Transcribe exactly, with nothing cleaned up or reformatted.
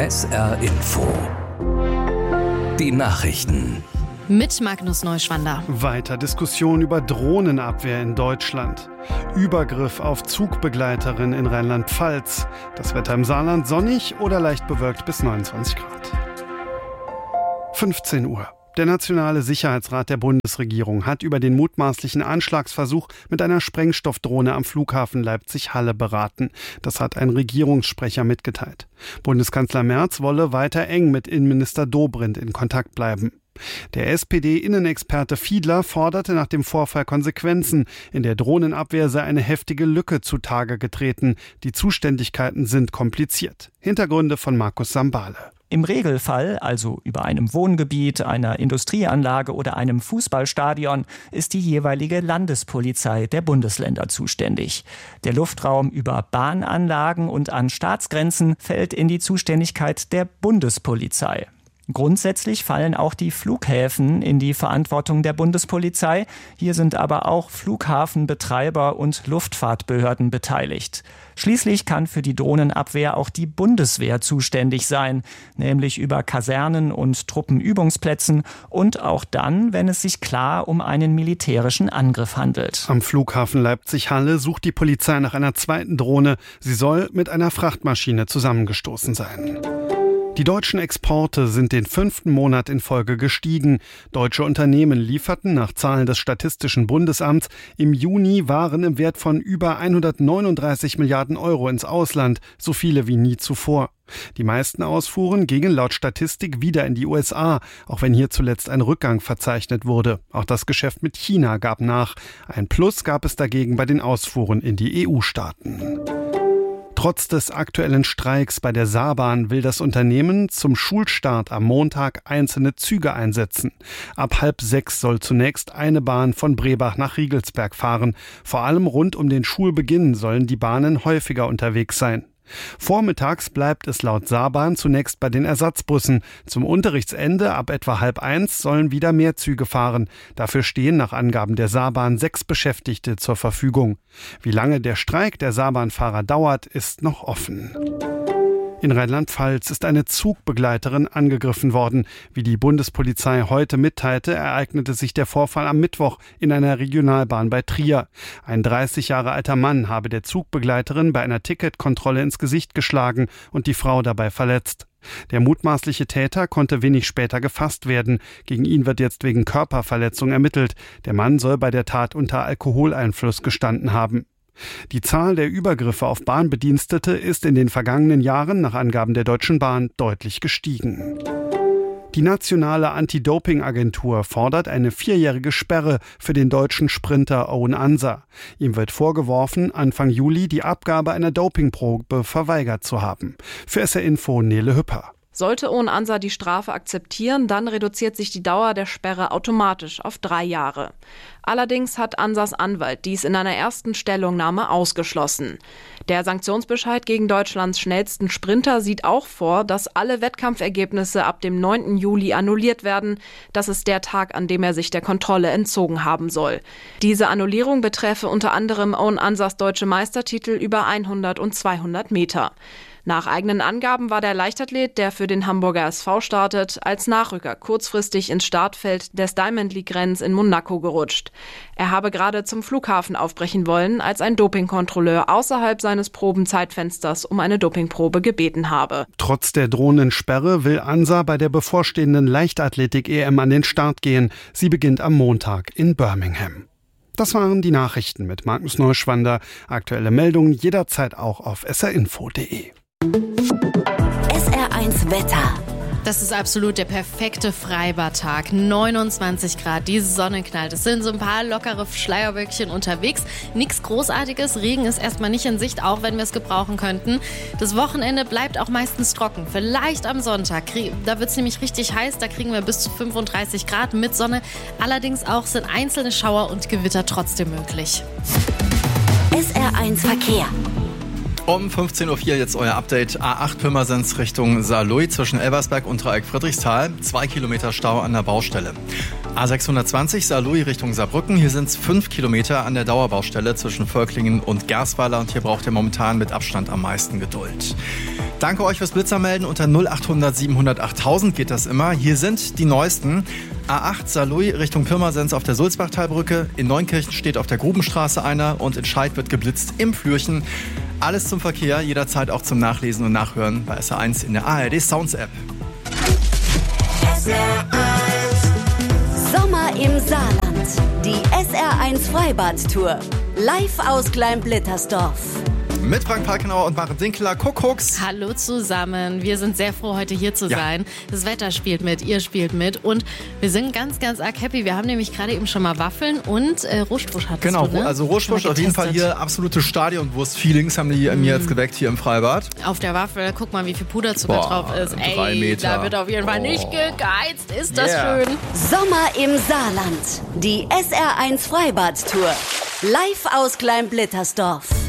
S R Info. Die Nachrichten. Mit Magnus Neuschwander. Weiter Diskussion über Drohnenabwehr in Deutschland. Übergriff auf Zugbegleiterin in Rheinland-Pfalz. Das Wetter im Saarland sonnig oder leicht bewölkt bis neunundzwanzig Grad. fünfzehn Uhr. Der Nationale Sicherheitsrat der Bundesregierung hat über den mutmaßlichen Anschlagsversuch mit einer Sprengstoffdrohne am Flughafen Leipzig-Halle beraten. Das hat ein Regierungssprecher mitgeteilt. Bundeskanzler Merz wolle weiter eng mit Innenminister Dobrindt in Kontakt bleiben. Der S P D-Innenexperte Fiedler forderte nach dem Vorfall Konsequenzen. In der Drohnenabwehr sei eine heftige Lücke zutage getreten. Die Zuständigkeiten sind kompliziert. Hintergründe von Markus Sambale. Im Regelfall, also über einem Wohngebiet, einer Industrieanlage oder einem Fußballstadion, ist die jeweilige Landespolizei der Bundesländer zuständig. Der Luftraum über Bahnanlagen und an Staatsgrenzen fällt in die Zuständigkeit der Bundespolizei. Grundsätzlich fallen auch die Flughäfen in die Verantwortung der Bundespolizei. Hier sind aber auch Flughafenbetreiber und Luftfahrtbehörden beteiligt. Schließlich kann für die Drohnenabwehr auch die Bundeswehr zuständig sein, nämlich über Kasernen und Truppenübungsplätzen und auch dann, wenn es sich klar um einen militärischen Angriff handelt. Am Flughafen Leipzig-Halle sucht die Polizei nach einer zweiten Drohne. Sie soll mit einer Frachtmaschine zusammengestoßen sein. Die deutschen Exporte sind den fünften Monat in Folge gestiegen. Deutsche Unternehmen lieferten nach Zahlen des Statistischen Bundesamts im Juni Waren im Wert von über hundertneununddreißig Milliarden Euro ins Ausland, so viele wie nie zuvor. Die meisten Ausfuhren gingen laut Statistik wieder in die U S A, auch wenn hier zuletzt ein Rückgang verzeichnet wurde. Auch das Geschäft mit China gab nach. Ein Plus gab es dagegen bei den Ausfuhren in die E U-Staaten. Trotz des aktuellen Streiks bei der Saarbahn will das Unternehmen zum Schulstart am Montag einzelne Züge einsetzen. Ab halb sechs soll zunächst eine Bahn von Brebach nach Riegelsberg fahren. Vor allem rund um den Schulbeginn sollen die Bahnen häufiger unterwegs sein. Vormittags bleibt es laut Saarbahn zunächst bei den Ersatzbussen. Zum Unterrichtsende ab etwa halb eins sollen wieder mehr Züge fahren. Dafür stehen nach Angaben der Saarbahn sechs Beschäftigte zur Verfügung. Wie lange der Streik der Saarbahnfahrer dauert, ist noch offen. In Rheinland-Pfalz ist eine Zugbegleiterin angegriffen worden. Wie die Bundespolizei heute mitteilte, ereignete sich der Vorfall am Mittwoch in einer Regionalbahn bei Trier. Ein dreißig Jahre alter Mann habe der Zugbegleiterin bei einer Ticketkontrolle ins Gesicht geschlagen und die Frau dabei verletzt. Der mutmaßliche Täter konnte wenig später gefasst werden. Gegen ihn wird jetzt wegen Körperverletzung ermittelt. Der Mann soll bei der Tat unter Alkoholeinfluss gestanden haben. Die Zahl der Übergriffe auf Bahnbedienstete ist in den vergangenen Jahren nach Angaben der Deutschen Bahn deutlich gestiegen. Die nationale Anti-Doping-Agentur fordert eine vierjährige Sperre für den deutschen Sprinter Owen Ansa. Ihm wird vorgeworfen, Anfang Juli die Abgabe einer Dopingprobe verweigert zu haben. Für S R Info Nele Hüpper. Sollte Owen Ansa die Strafe akzeptieren, dann reduziert sich die Dauer der Sperre automatisch auf drei Jahre. Allerdings hat Ansas Anwalt dies in einer ersten Stellungnahme ausgeschlossen. Der Sanktionsbescheid gegen Deutschlands schnellsten Sprinter sieht auch vor, dass alle Wettkampfergebnisse ab dem neunten Juli annulliert werden. Das ist der Tag, an dem er sich der Kontrolle entzogen haben soll. Diese Annullierung betreffe unter anderem Owen Ansas deutsche Meistertitel über hundert und zweihundert Meter. Nach eigenen Angaben war der Leichtathlet, der für den Hamburger S V startet, als Nachrücker kurzfristig ins Startfeld des Diamond League-Rennens in Monaco gerutscht. Er habe gerade zum Flughafen aufbrechen wollen, als ein Dopingkontrolleur außerhalb seines Probenzeitfensters um eine Dopingprobe gebeten habe. Trotz der drohenden Sperre will Ansa bei der bevorstehenden Leichtathletik-E M an den Start gehen. Sie beginnt am Montag in Birmingham. Das waren die Nachrichten mit Magnus Neuschwander. Aktuelle Meldungen jederzeit auch auf s r info punkt d e. S R eins Wetter. Das ist absolut der perfekte Freibadtag. neunundzwanzig Grad, die Sonne knallt. Es sind so ein paar lockere Schleierwölkchen unterwegs. Nichts Großartiges, Regen ist erstmal nicht in Sicht, auch wenn wir es gebrauchen könnten. Das Wochenende bleibt auch meistens trocken. Vielleicht am Sonntag, da wird es nämlich richtig heiß. Da kriegen wir bis zu fünfunddreißig Grad mit Sonne. Allerdings auch sind einzelne Schauer und Gewitter trotzdem möglich. S R eins Verkehr. Um fünfzehn Uhr vier jetzt euer Update. A acht Pirmasens Richtung Saarlouis zwischen Elversberg und Dreieck Friedrichsthal. Zwei Kilometer Stau an der Baustelle. A sechshundertzwanzig Saarlouis Richtung Saarbrücken. Hier sind es fünf Kilometer an der Dauerbaustelle zwischen Völklingen und Gersweiler. Und hier braucht ihr momentan mit Abstand am meisten Geduld. Danke euch fürs Blitzermelden. Unter null achthundert siebenhundert achttausend geht das immer. Hier sind die neuesten. A acht Saarlouis Richtung Pirmasens auf der Sulzbachtalbrücke. In Neunkirchen steht auf der Grubenstraße einer und in Scheid wird geblitzt im Flürchen. Alles zum Verkehr, jederzeit auch zum Nachlesen und Nachhören bei S R eins in der A R D Sounds App. Sommer im Saarland. Die S R eins Freibad-Tour. Live aus Klein-Blittersdorf. Mit Frank Parkenauer und Maren Dinkler, Kuckucks. Hallo zusammen, wir sind sehr froh, heute hier zu Ja. sein. Das Wetter spielt mit, ihr spielt mit und wir sind ganz, ganz arg happy. Wir haben nämlich gerade eben schon mal Waffeln und äh, Rostbusch hattest Genau, du, ne? also Rostbusch Schon mal auf jeden Fall getestet. hier absolute Stadionwurst-Feelings haben die mm. mir jetzt geweckt hier im Freibad. Auf der Waffel, guck mal, wie viel Puderzucker Boah, drauf ist. drei Ey, Meter. da wird auf jeden Fall nicht gegeizt. Ist das Yeah. schön? Sommer im Saarland. Die S R eins Freibad-Tour. Live aus Klein-Blittersdorf.